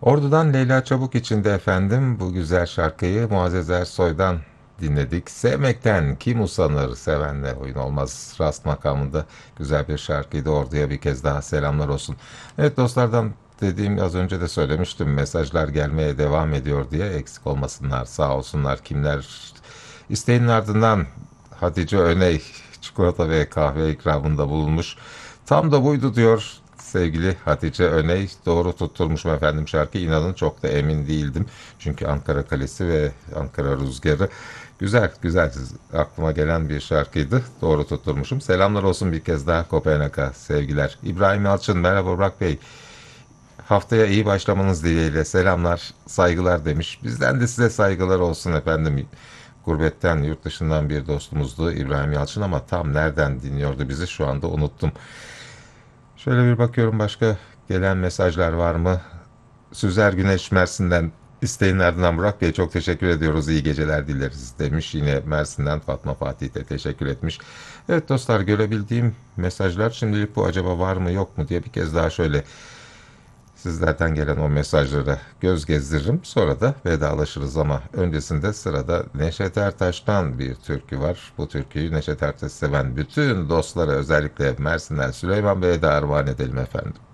Ordu'dan Leyla Çabuk için de efendim bu güzel şarkıyı Muazzez Ersoy'dan dinledik. Sevmekten kim usanır, sevenle oyun olmaz rast makamında güzel bir şarkıydı. Ordu'ya bir kez daha selamlar olsun. Evet dostlardan dediğim az önce de söylemiştim, mesajlar gelmeye devam ediyor diye, eksik olmasınlar, sağ olsunlar. Kimler isteğinin ardından Hatice Öney çikolata ve kahve ikramında bulunmuş. Tam da buydu diyor sevgili Hatice Öney. Doğru tutturmuşum efendim şarkı. İnanın çok da emin değildim. Çünkü Ankara Kalesi ve Ankara Rüzgarı güzel güzel aklıma gelen bir şarkıydı. Doğru tutturmuşum. Selamlar olsun bir kez daha Kopenhag'a, sevgiler. İbrahim Yalçın, merhaba Burak Bey. Haftaya iyi başlamanız dileğiyle selamlar, saygılar demiş. Bizden de size saygılar olsun efendim. Gurbetten, yurt dışından bir dostumuzdu İbrahim Yalçın, ama tam nereden dinliyordu bizi şu anda unuttum. Şöyle bir bakıyorum, başka gelen mesajlar var mı? Süzer Güneş Mersin'den isteğin ardından Burak Bey çok teşekkür ediyoruz. İyi geceler dileriz demiş. Yine Mersin'den Fatma Fatih de teşekkür etmiş. Evet dostlar, görebildiğim mesajlar şimdilik bu. Acaba var mı yok mu diye bir kez daha şöyle sizlerden gelen o mesajlara göz gezdiririm. Sonra da vedalaşırız, ama öncesinde sırada Neşet Ertaş'tan bir türkü var. Bu türküyü Neşet Ertaş seven bütün dostlara, özellikle Mersin'den Süleyman Bey'e de armağan edelim efendim.